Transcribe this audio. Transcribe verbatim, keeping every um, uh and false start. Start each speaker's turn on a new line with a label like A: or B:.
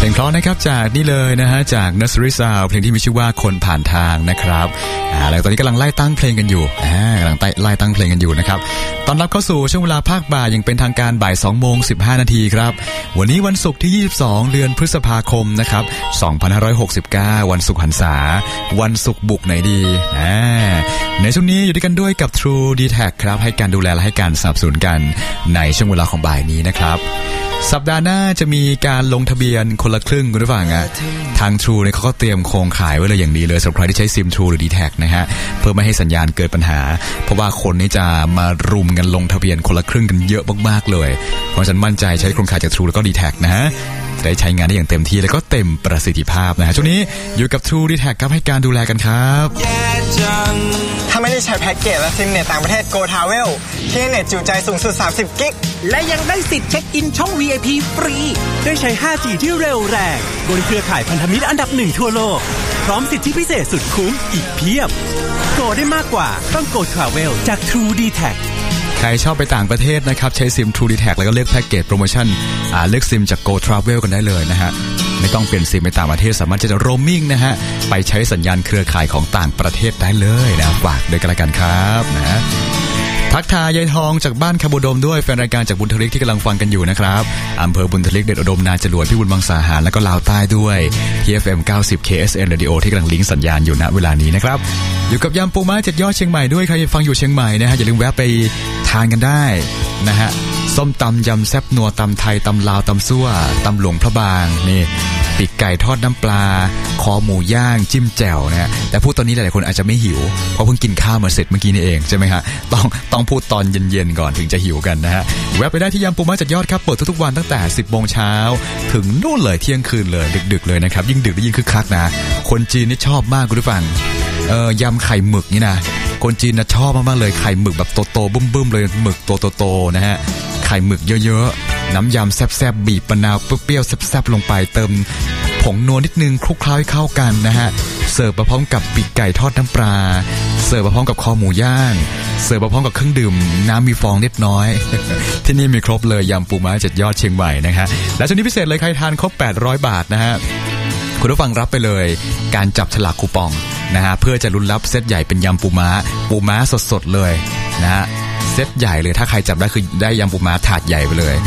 A: ลงเพราะนะครับจากนี่เลยนะฮะจาก Nursery Sound เพลงที่มีชื่อว่าคนผ่านทางนะครับอ่าแล้วตอนนี้กำลังไล่ตั้งเพลงกันอยู่อ่ากำลังไล่ตั้งเพลงกันอยู่นะครับตอนรับเข้าสู่ช่วงเวลาภาคบ่ายอย่างเป็นทางการบ่าย สองโมงสิบห้า นาทีครับวันนี้วันศุกร์ที่ยี่สิบสองเดือนพฤษภาคมนะครับสองพันห้าร้อยหกสิบเก้าวันศุกร์หันษาวันศุกร์บุกไหนดีอ่าในช่วงนี้อยู่ด้วยกันด้วยกับ True ดี แท็ก ครับให้การดูแลและให้การสนับสนุนกันในช่วงเวลาของบ่ายนี้นะครับสัปดาห์หน้าจะมีการลงทะเบียนคนละครึ่งคุณผู้ฟังอ่ะทาง True เนี่ยเขาก็เตรียมโครงข่ายไว้เลยอย่างดีเลยสำหรับใครที่ใช้ซิม True หรือ ดี แท็ก นะฮะเพื่อไม่ให้สัญญาณเกิดปัญหาเพราะว่าคนนี่จะมารุมกันลงทะเบียนคนละครึ่งกันเยอะมากๆเลยเพราะฉะนั้นมั่นใจใช้โครงข่ายจาก True แล้วก็ ดี แท็ก นะฮะได้ใช้งานได้อย่างเต็มที่แล้วก็เต็มประสิทธิภาพนะฮะช่วงนี้อยู่กับ True ดี แท็ก ครับให้การดูแลกันครับ
B: ถ้าไม่ได้ใช้แพ็กเกจและซิมเน็ตต่างประเทศ Go Travel ที่เน็ตจุใจสูงสุดสามสิบกิก
C: และยังได้สิทธิ์เช็คอินช่อง วี ไอ พี ฟรีได้ใช้ ห้าจี ที่เร็วแรงบนเครือข่ายพันธมิตรอันดับหนึ่งทั่วโลกพร้อมสิทธิพิเศษสุดคุ้มอีกเพียบโกได้มากกว่าต้อง Go Travel จาก True ดี แท็ก
A: ใครชอบไปต่างประเทศนะครับใช้ซิม True ดี แท็ก แล้วก็เลือกแพ็กเกจโปรโมชั่นอ่าเลือกซิมจาก Go Travel กันได้เลยนะฮะไม่ต้องเปลี่ยนซิมไปต่างประเทศสามารถจะโรมมิ่งนะฮะไปใช้สัญญาณเครือข่ายของต่างประเทศได้เลยนะฝากด้วยกันละกันครับนะทักทายยายทองจากบ้านคาบูดมด้วยแฟนรายการจากบุญทลิกที่กำลังฟังกันอยู่นะครับอำเภอบุญทลิกเดชอุดมนาจรวดพิบูลมังสาหารและก็ลาวใต้ด้วย ที เอฟ เอ็ม เก้าสิบ เค เอส เอ็น Radio ที่กำลังลิงก์สัญญาณอยู่ณเวลานี้นะครับอยู่กับยำปูม้าเจ็ดยอดเชียงใหม่ด้วยใครฟังอยู่เชียงใหม่นะฮะอย่าลืมแวะไปทานกันได้นะฮะส้มตำยำแซ่บนัวตำไทยตำลาวตำซั่วตำหลวงพระบางนี่ปีกไก่ทอดน้ำปลาคอหมูย่างจิ้มแจ่วนะฮะแต่พูดตอนนี้หลายๆคนอาจจะไม่หิวเพราะเพิ่งกินข้าวมาเสร็จเมื่อกี้นี่เองใช่ไหมฮะต้องต้องพูดตอนเย็นๆก่อนถึงจะหิวกันนะฮะแวะไปได้ที่ยำปูม้าจัดยอดครับเปิดทุกๆวันตั้งแต่ สิบโมงเช้าถึงนู่นเลยเที่ยงคืนเลยดึกๆเลยนะครับยิ่งดึกยิ่งคึกคักนะคนจีนนี่ชอบมากคุณผู้ฟังเอ่อยำไข่หมึกนี่นะคนจีนนะชอบมากๆเลยไข่หมึกแบบโตๆบึ้มๆเลยหมึกโตๆนะฮะไข่หมึกเยอะๆน้ำยำแซ่บๆบีบมะนาวเปรี้ยวๆแซ่บๆลงไปเติมผงนัวนิดนึงคลุกเคล้าให้เข้ากันนะฮะเสิร์ฟมาพร้อมกับปีกไก่ทอดน้ำปลาเสิร์ฟมาพร้อมกับคอหมูย่างเสิร์ฟมาพร้อมกับเครื่องดื่มน้ำมีฟองนิดน้อย ที่นี่มีครบเลยยำปูม้าเจ็ดยอดเชียงใหม่นะฮะและช่วงนี้พิเศษเลยใครทานครบแปดร้อยบาทนะฮะคุณผู้ฟังรับไปเลยการจับฉลากคูปองนะฮะเพื่อจะลุ้นรับเซตใหญ่เป็นยำปูม้าปูม้าสดๆเลยนะฮะเซตใหญ่เลยถ้าใครจับได้คือได้ยำปูม้าถาดใหญ่ไปเลย